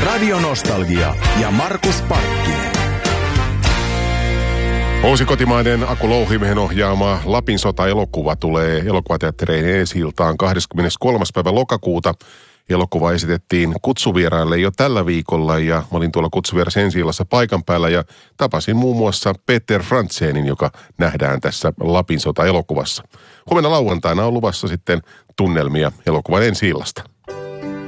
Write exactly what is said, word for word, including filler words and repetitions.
Radio Nostalgia ja Markus Parkkinen. Uusi kotimainen Aku Louhimiehen ohjaama Lapin sota-elokuva tulee elokuvateattereihin ensi-iltaan kahdeskymmeneskolmas päivä lokakuuta. Elokuva esitettiin kutsuvieraille jo tällä viikolla ja mä olin tuolla kutsuvierassa ensi-illassa paikan päällä ja tapasin muun muassa Peter Frantzenin, joka nähdään tässä Lapin sota-elokuvassa. Huomenna lauantaina on luvassa sitten tunnelmia elokuvan ensi-illasta.